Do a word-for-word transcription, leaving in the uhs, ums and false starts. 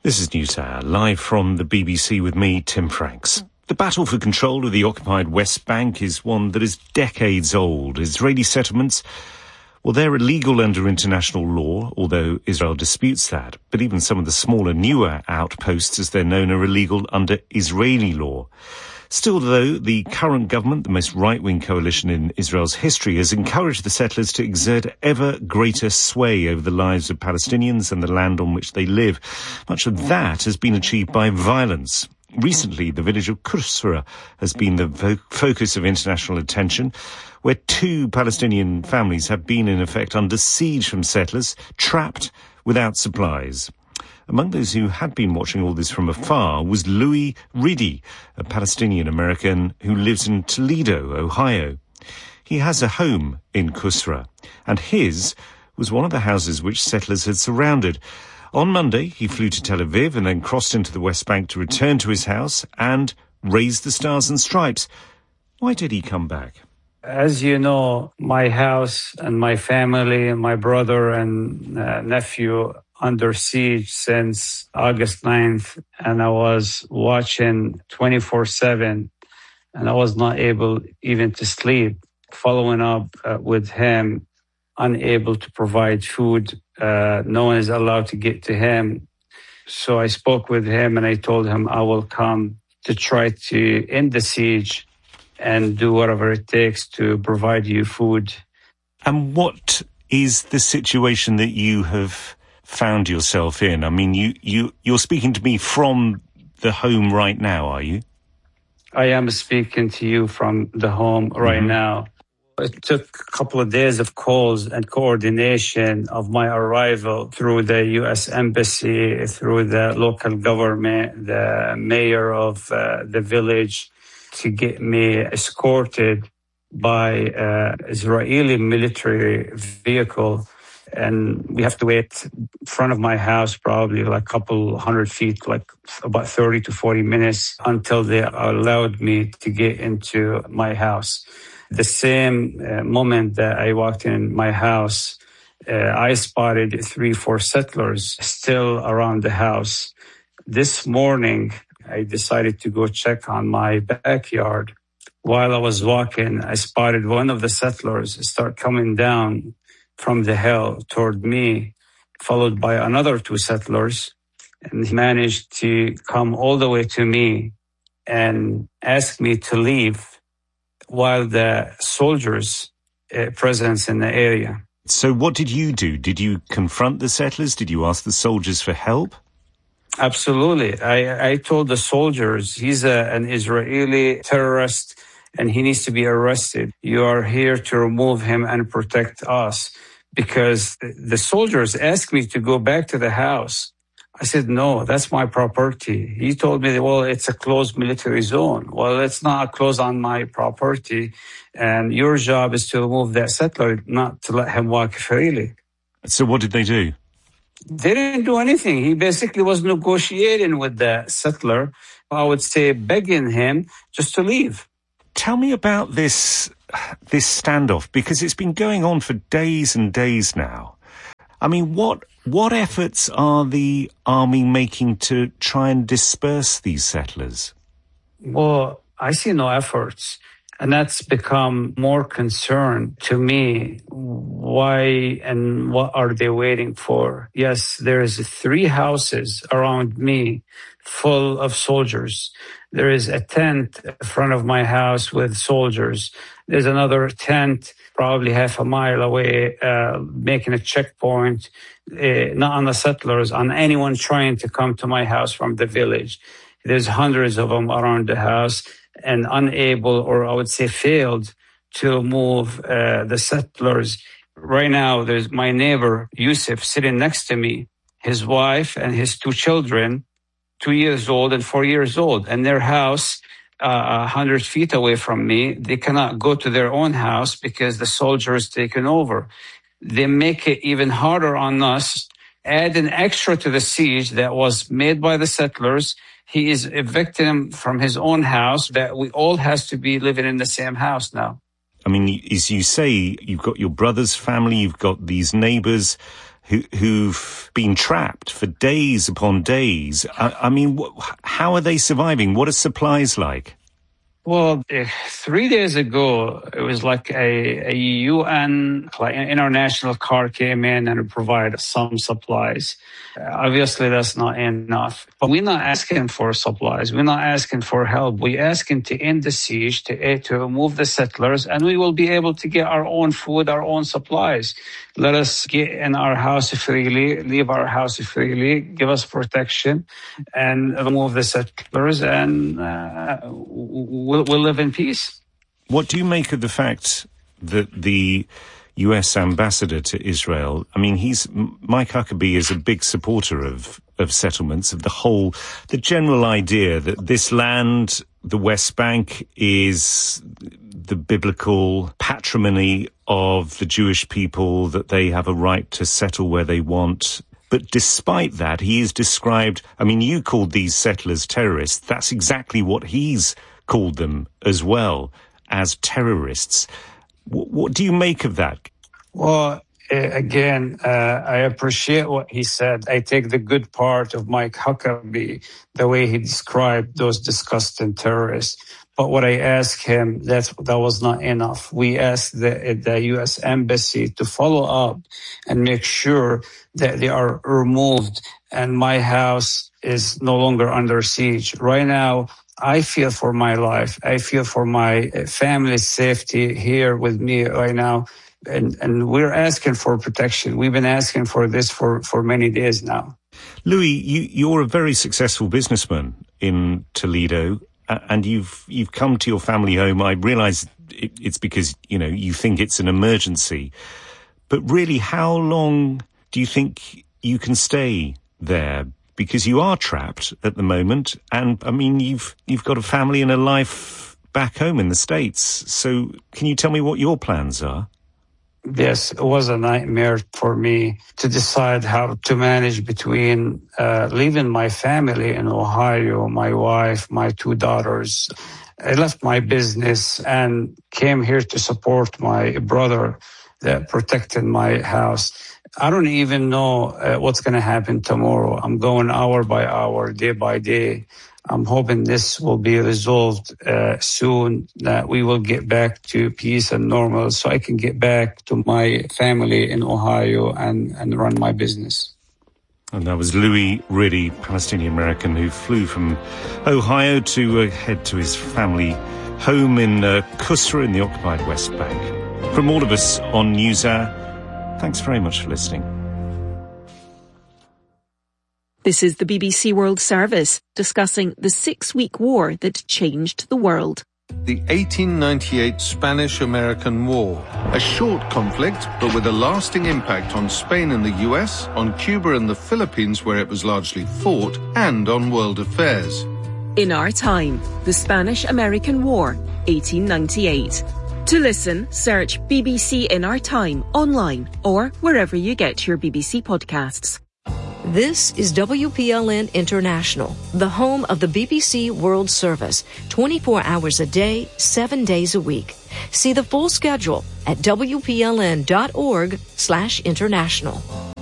This is NewsHour, live from the B B C with me, Tim Franks. The battle for control of the occupied West Bank is one that is decades old. Israeli settlements, well, they're illegal under international law, although Israel disputes that. But even some of the smaller, newer outposts, as they're known, are illegal under Israeli law. Still, though, the current government, the most right-wing coalition in Israel's history, has encouraged the settlers to exert ever greater sway over the lives of Palestinians and the land on which they live. Much of that has been achieved by violence. Recently, the village of Qusra has been the vo- focus of international attention, where two Palestinian families have been, in effect, under siege from settlers, trapped without supplies. Among those who had been watching all this from afar was Louis Riddy, a Palestinian-American who lives in Toledo, Ohio. He has a home in Qusra, and his was one of the houses which settlers had surrounded. On Monday, he flew to Tel Aviv and then crossed into the West Bank to return to his house and raise the Stars and Stripes. Why did he come back? As you know, my house and my family and my brother and uh, nephew under siege since August ninth, and I was watching twenty-four seven, and I was not able even to sleep, following up uh, with him, unable to provide food. Uh, no one is allowed to get to him. So I spoke with him and I told him I will come to try to end the siege and do whatever it takes to provide you food. And what is the situation that you have found yourself in? I mean, you, you, you're speaking to me from the home right now, are you? I am speaking to you from the home right mm-hmm. now. It took a couple of days of calls and coordination of my arrival through the U S Embassy, through the local government, the mayor of uh, the village, to get me escorted by uh, Israeli military vehicle. And we have to wait in front of my house probably like a couple hundred feet, like about thirty to forty minutes until they allowed me to get into my house. The same uh, moment that I walked in my house, uh, I spotted three, four settlers still around the house. This morning, I decided to go check on my backyard. While I was walking, I spotted one of the settlers start coming down from the hill toward me, followed by another two settlers. And he managed to come all the way to me and ask me to leave while the soldiers' uh, presence in the area. So what did you do? Did you confront the settlers? Did you ask the soldiers for help? Absolutely. I, I told the soldiers, he's a, an Israeli terrorist and he needs to be arrested. You are here to remove him and protect us. Because the soldiers asked me to go back to the house. I said, no, that's my property. He told me, well, it's a closed military zone. Well, it's not closed on my property. And your job is to remove that settler, not to let him walk freely. So what did they do? They didn't do anything. He basically was negotiating with the settler. I would say begging him just to leave. Tell me about this, this standoff, because it's been going on for days and days now. I mean, what what efforts are the army making to try and disperse these settlers? Well, I see no efforts. And that's become more concern to me. Why and what are they waiting for? Yes, there's three houses around me full of soldiers. There is a tent in front of my house with soldiers. There's another tent probably half a mile away, uh, making a checkpoint, uh, not on the settlers, on anyone trying to come to my house from the village. There's hundreds of them around the house and unable, or I would say failed, to move uh, the settlers. Right now, there's my neighbor, Yusuf, sitting next to me, his wife and his two children, two years old and four years old, and their house uh, a hundred feet away from me. They cannot go to their own house because the soldiers taken over. They make it even harder on us, add an extra to the siege that was made by the settlers. He is evicting him from his own house that we all has to be living in the same house now. I mean, as you say, you've got your brother's family, you've got these neighbours. who, who've been trapped for days upon days. I, I mean, wh- how are they surviving? What are supplies like? Well, uh, three days ago, it was like a, a U N like international car came in and provided some supplies. Uh, obviously, that's not enough. But we're not asking for supplies. We're not asking for help. We're asking to end the siege, to, to remove the settlers, and we will be able to get our own food, our own supplies. Let us get in our house freely, leave our house freely, give us protection, and remove the settlers, and uh, we'll, we'll live in peace. What do you make of the fact that the U S ambassador to Israel, I mean, he's, Mike Huckabee is a big supporter of, of settlements, of the whole, the general idea that this land, the West Bank, is the biblical patrimony of the Jewish people, that they have a right to settle where they want. But despite that, he is described, I mean, you called these settlers terrorists. That's exactly what he's called them as well, as terrorists. What, what do you make of that? Well, again, uh, I appreciate what he said. I take the good part of Mike Huckabee, the way he described those disgusting terrorists. But what I asked him, that that was not enough. We asked the, the U S Embassy to follow up and make sure that they are removed and my house is no longer under siege. Right now, I fear for my life. I fear for my family's safety here with me right now. And, and we're asking for protection. We've been asking for this for, for many days now. Louis, you, you're a very successful businessman in Toledo, uh, and you've you've come to your family home. I realize it, it's because, you know, you think it's an emergency. But really, how long do you think you can stay there? Because you are trapped at the moment. And, I mean, you've you've got a family and a life back home in the States. So can you tell me what your plans are? Yes, it was a nightmare for me to decide how to manage between uh, leaving my family in Ohio, my wife, my two daughters. I left my business and came here to support my brother that protected my house. I don't even know uh, what's going to happen tomorrow. I'm going hour by hour, day by day. I'm hoping this will be resolved uh, soon, that we will get back to peace and normal so I can get back to my family in Ohio and, and run my business. And that was Louis Riddy, Palestinian-American, who flew from Ohio to uh, head to his family home in uh, Qusra in the occupied West Bank. From all of us on NewsHour, thanks very much for listening. This is the B B C World Service, discussing the six-week war that changed the world. The eighteen ninety-eight Spanish-American War, a short conflict, but with a lasting impact on Spain and the U S, on Cuba and the Philippines, where it was largely fought, and on world affairs. In Our Time, the Spanish-American War, eighteen ninety-eight. To listen, search B B C In Our Time online or wherever you get your B B C podcasts. This is W P L N International, the home of the B B C World Service, twenty-four hours a day, seven days a week. See the full schedule at W P L N dot org slash international.